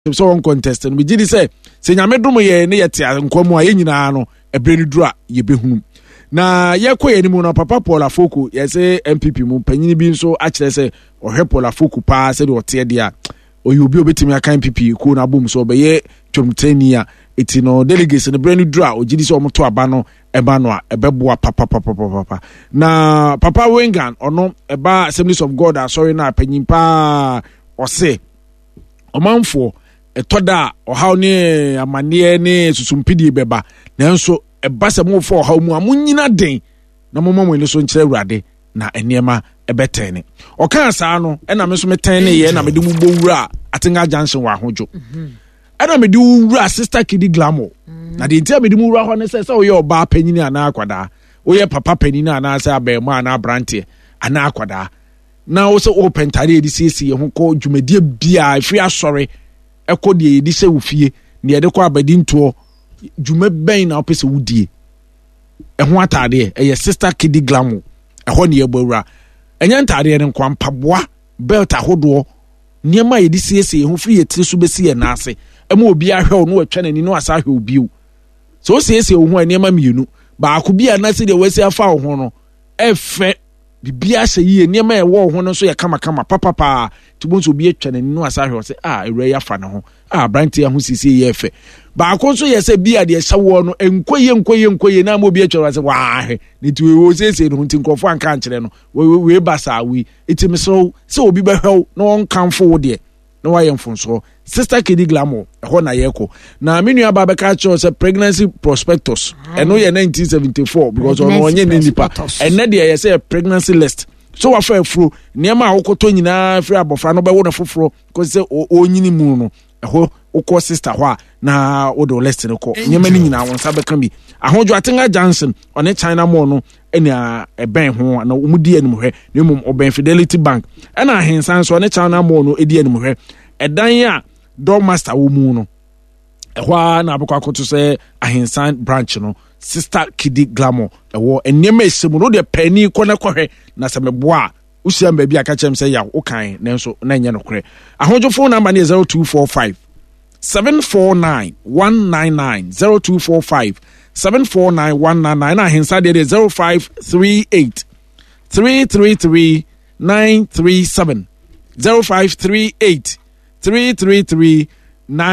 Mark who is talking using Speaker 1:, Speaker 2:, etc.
Speaker 1: so on contest no gidi say se nyame dom ye ne yete nkomu a ye nyina no ebre ni duru a ye behunu na ye koye ni mu no papa Paul Afoko ye say MPP mu panyini bi nso a kire say ohwe Paul Afoko pa se de ote de a oyobi obetimi aka MPP ko na bom so be ye twomtani a eti no delegates ne bre ni duru a ogidi so omoto aba no eba no a ebeboa papa na papa Wengan ono eba Assemblies of God sorry na panyin pa ose omanfo etoda ohaw ne amane ne susumpidi beba nanso eba se mo fo ohaw mu amunyina den na mommo ile so nkyere awurade na eniema ebetene oka saa no na me so meten ne ye na me de mu bowura Atinga Junction wa hojo na me de wura Sister Kidi Glamour na de ntia me de mu wura ho ne se oye oba panyini ana akwada oye papa panyini ana se abemu ana brante ana akwada na wo se open tare edi siesie ho ko dwumadie bia ifri asori eko de edi se wofie ne ede ko abadi nto dwuma ben na opese wudie ho atade eye Sister Kidi Glamour ho ne yebawura enya ntade ne nkwa mpaboa belt ahodo niema edi siesie ho firi yetire so besi ye na ase ema obi ahwe no atwa nani no asa ahwe obi so siesie ho niema mienu ba akobia na se de wasi afa ho no efe bibia se yie niema e wo ho no so ye kama papa tibonso obi atwa nani no asa ahwe se ewura ya fa ne ho branti ho siesie ye efe ba akonso ye se bia de hya wo no enkoye na mo obi atwa se wa ahwe ne ti wo siesie no nti nkofo anka nkere no we basa we itimi so se obi behwew no on kanfo de na waye mfonso Sister Kidi Glamour ho na yeko na menu aba beka cho se pregnancy prospectus eno ye 1974 because ono onye nipa enne de ye say pregnancy list so wa fa afro niam a wokoto nyina free abofra no be wo na foforo ko se onyini mu no ho ukọ sister ho na wo do list no ko niam ni nyina won sa beka bi ahojo Atinga Junction on China Mall no ena eben ho na umudi anim hwe na mum Oben Fidelity Bank ena ahensan so on China Mall no edi anim hwe edan ya Dormaster wo mu no ehwa na abekwa akoto se ahensan branch no Sister Kidi Glamour ewo enema esemu no de pani kona kohwe na semeboa usia mba bi aka chem se ya ukan nenso na enye nokre ahojo phone number ne 0245 749 199 0245 749 199 na ahensan de 0538 333 937 0538 333